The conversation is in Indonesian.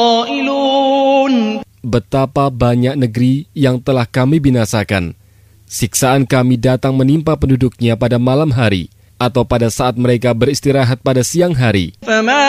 Betapa banyak negeri yang telah kami binasakan. Siksaan kami datang menimpa penduduknya pada malam hari atau pada saat mereka beristirahat pada siang hari.